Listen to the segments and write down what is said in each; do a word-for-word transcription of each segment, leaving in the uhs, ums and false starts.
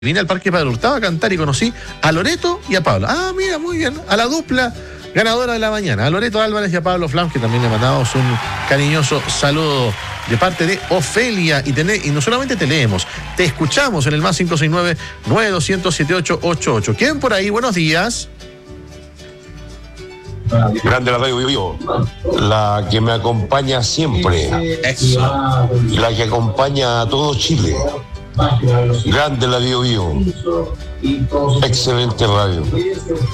Vine al Parque Padre Hurtado a cantar y conocí a Loreto y a Pablo. Ah, mira, muy bien. A la dupla ganadora de la mañana. A Loreto Álvarez y a Pablo Flams, que también le mandamos un cariñoso saludo de parte de Ofelia. Y, tené, y no solamente te leemos, te escuchamos en el más cinco seis nueve, nueve dos cero cero, siete ocho ocho ocho. ¿Quién por ahí? Buenos días. Grande la radio Bio Bio, la que me acompaña siempre. Eso. Y la que acompaña a todo Chile. Grande la Bio Bio. Excelente radio. Muy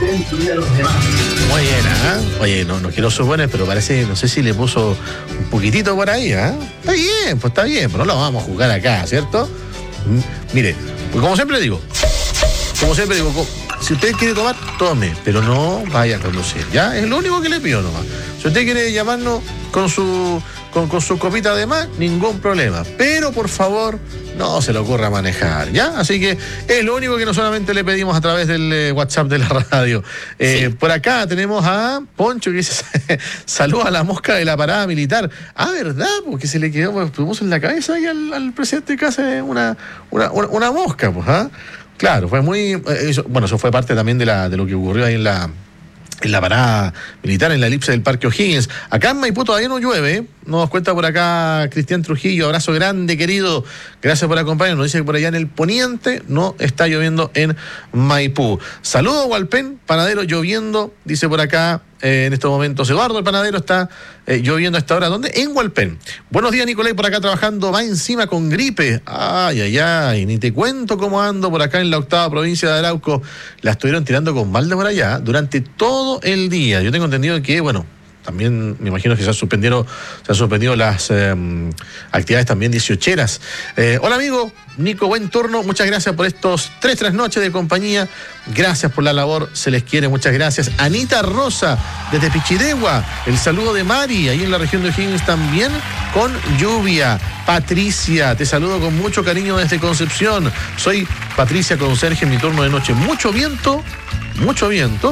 bien, ¿eh? Oye, no, no quiero suponer, pero parece, no sé si le puso un poquitito por ahí, ¿eh? Está bien, pues está bien, pero no lo vamos a jugar acá, ¿cierto? M- mire, pues como siempre digo, como siempre digo, si usted quiere tomar, tome, pero no vaya a conducir, ¿ya? Es lo único que le pido nomás. Si usted quiere llamarnos con su, con, con su copita de más, ningún problema. Pero, por favor, no se le ocurra manejar, ¿ya? Así que es lo único que no solamente le pedimos a través del eh, WhatsApp de la radio. Eh, sí. Por acá tenemos a Poncho que dice, saluda a la mosca de la parada militar. Ah, ¿verdad? Porque se le quedó, pues, puso en la cabeza ahí al, al presidente de casa una, una, una, una mosca, pues, ¿ah? Claro, fue muy... Eh, eso, bueno, eso fue parte también de, la, de lo que ocurrió ahí en la... en la parada militar, en la elipse del Parque O'Higgins. Acá en Maipú todavía no llueve, ¿eh? Nos cuenta por acá Cristian Trujillo, abrazo grande, querido, gracias por acompañarnos. Nos dice que por allá en el poniente no está lloviendo en Maipú. Saludos, Hualpén, panadero lloviendo, dice por acá eh, en estos momentos Eduardo, el panadero, está eh, lloviendo a esta hora. ¿Dónde? En Hualpén. Buenos días, Nicolai, por acá trabajando, va encima con gripe. Ay, ay, ay, ni te cuento cómo ando por acá en la octava provincia de Arauco. La estuvieron tirando con balde por allá durante todo el día. Yo tengo entendido que, bueno, también me imagino que se han suspendido, se han suspendido las eh, actividades también dieciocheras. Eh, hola amigo, Nico, buen turno. Muchas gracias por estos tres trasnoches de compañía. Gracias por la labor, se les quiere, muchas gracias. Anita Rosa, desde Pichidegua. El saludo de Mari, ahí en la región de O'Higgins también, con lluvia. Patricia, te saludo con mucho cariño desde Concepción. Soy Patricia Conserje en mi turno de noche. Mucho viento, mucho viento.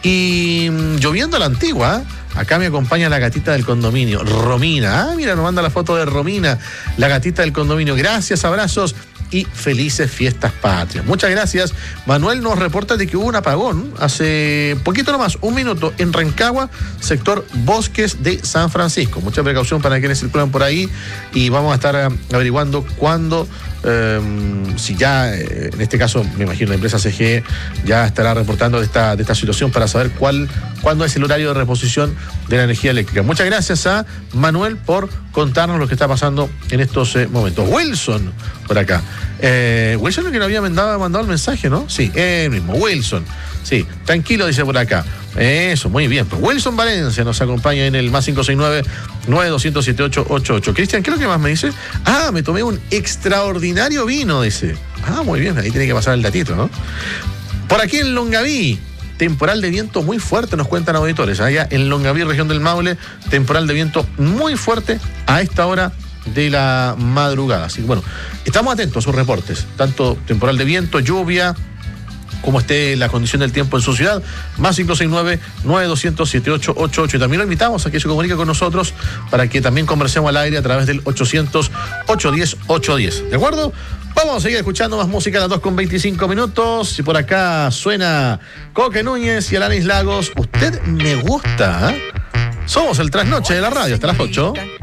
Y mmm, lloviendo a la antigua, ¿eh? Acá me acompaña la gatita del condominio, Romina. Ah, mira, nos manda la foto de Romina, la gatita del condominio. Gracias, abrazos y felices fiestas patrias. Muchas gracias. Manuel nos reporta de que hubo un apagón hace poquito nomás, un minuto, en Rancagua, sector Bosques de San Francisco. Mucha precaución para quienes circulan por ahí y vamos a estar averiguando cuándo, eh, si ya, eh, en este caso, me imagino la empresa C G E ya estará reportando de esta, de esta situación para saber cuál, cuándo es el horario de reposición de la energía eléctrica. Muchas gracias a Manuel por contarnos lo que está pasando en estos eh, momentos. Wilson, por acá. Eh, Wilson es que nos había mandado, mandado el mensaje, ¿no? Sí, él mismo, Wilson. Sí, tranquilo, dice por acá. Eso, muy bien. Pues Wilson Valencia nos acompaña en el más cinco seis nueve, nueve dos cero cero, siete ocho ocho ocho. Cristian, ¿qué es lo que más me dice? Ah, me tomé un extraordinario vino, dice. Ah, muy bien, ahí tiene que pasar el datito, ¿no? Por aquí en Longaví, temporal de viento muy fuerte, nos cuentan auditores. Allá en Longaví, región del Maule, temporal de viento muy fuerte a esta hora de la madrugada. Así que bueno, estamos atentos a sus reportes, tanto temporal de viento, lluvia, como esté la condición del tiempo en su ciudad. Más cinco seis nueve, nueve dos cero cero, siete ocho ocho ocho. Y también lo invitamos a que se comunique con nosotros para que también conversemos al aire a través del ochocientos, ochocientos diez, ochocientos diez. ¿De acuerdo? Vamos a seguir escuchando más música a las dos con veinticinco minutos. Y por acá suena Coque Núñez y Alanis Lagos. Usted me gusta, ¿eh? Somos el trasnoche de la radio hasta las ocho.